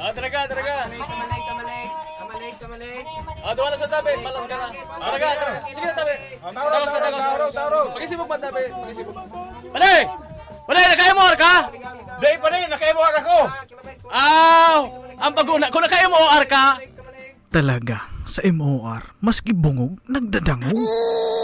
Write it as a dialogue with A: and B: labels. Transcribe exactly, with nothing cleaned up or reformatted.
A: Ah, talaga, talaga.
B: Kamalig, kamalig, kamalig, kamalig.
A: Ah, doon na sa tabi. Malam ka na. Talaga, talaga. Sige na tabi. Taros na, taros. Taros. Mag-isibog ba tabi? Mag-isibog. Panay! Panay, nakaya mo arka?
C: Day pa rin, nakaya mo ako.
A: Ah, ang paguna. Kung nakaya mo arka,
D: Talaga, sa M O R, maski bungog, nagdadango.